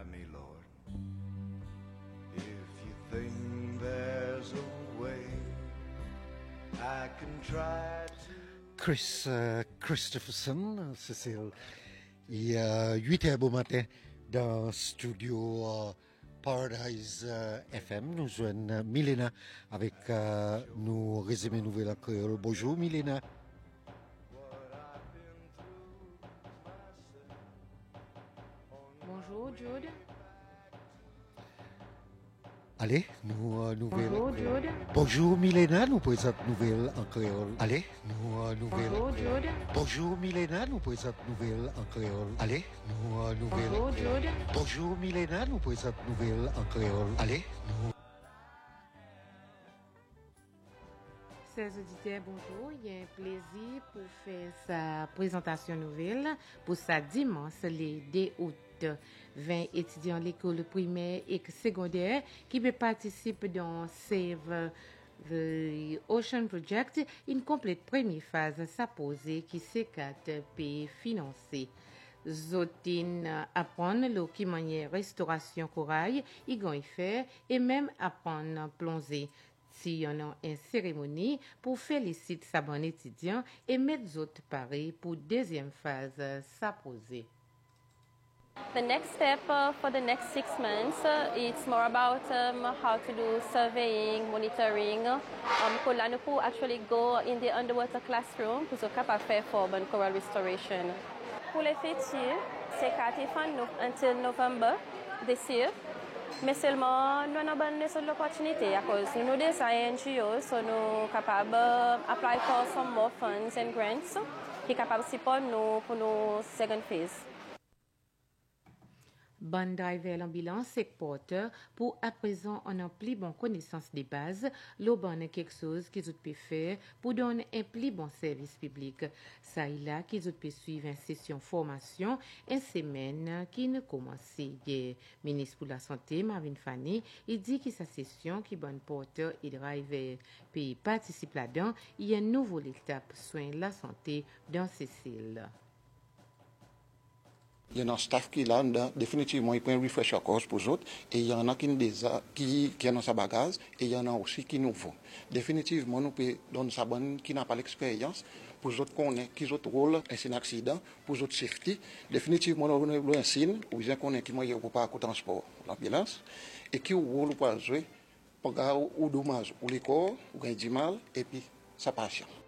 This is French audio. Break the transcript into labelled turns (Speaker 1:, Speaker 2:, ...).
Speaker 1: me, Lord. If you think there's a way, I can try to.
Speaker 2: Chris Christopherson, Cécile, il y a 8h au matin dans le studio Paradise FM. Nous joignons Milena avec nos résumés nouvelles en créole. Bonjour Milena.
Speaker 3: Bonjour Jude.
Speaker 2: Allez, nous nouvelles.
Speaker 3: Bonjour Jude.
Speaker 2: Bonjour Milena, nous présentons nouvelles en créole. Allez, nous nouvelles.
Speaker 3: Bonjour Jude.
Speaker 2: Bonjour Milena, nous présentons nouvelles en créole. Allez, nous nouvelles.
Speaker 3: Bonjour Jude.
Speaker 2: Bonjour Milena, nous présentons nouvelles en créole. Allez, nous.
Speaker 3: Chers auditeurs, bonjour. Il y a un plaisir pour faire sa présentation nouvelle pour sa dimanche, le 2 août. 20 étudiants de l'école primaire et secondaire qui participent dans Save the Ocean Project, une complète première phase s'apposée qui s'écarte pour financer. Zotine apprendre le qui manière restauration corail, y gagne faire et même apprendre plongée. Si y en a une cérémonie pour féliciter sa bonne étudiant et mettre autres pareil pour deuxième phase s'apposer.
Speaker 4: The next step for the next 6 months, it's more about how to do surveying, monitoring. Pour actually go in the underwater classroom pour être capable de faire for coral restoration. Pour les futurs, c'est 4 ans until November this year. Mais seulement nous avons une opportunité à cause nous sommes des NGOs, so nous sommes capables apply for some more funds and grants qui sont capables de supporter nous pour nos second phase.
Speaker 3: Bon driver l'ambulance et porteur pour à présent on a plus bonne connaissance des bases, l'eau bonne quelque chose qu'ils peut faire pour donner un plus bon service public. Ça il là qu'ils peut suivre une session formation une semaine qui ne commence hier. Ministre pour la santé Marvin Fanny, il dit que sa session qui bonne porteur et driver puis participe là-dedans, il y a une nouvelle étape soin de la santé dans Cécile.
Speaker 5: Il y en a un staff qui là, définitivement, il prend un refresher course pour eux autres, et il y en a qui ont dans sa bagage, et il y en a aussi qui nous font. Définitivement, nous pouvons donner sa bonne, qui n'a pas l'expérience, pour eux autres connaître, qui autres rôles, un accident, pour eux autres safety. Définitivement, nous avons un signe, ou bien qu'on est qui moyen pour pas transport, l'ambulance, et qui rôle pour jouer, pour gagner ou dommage, ou les corps, ou gagner du mal, et puis sa passion.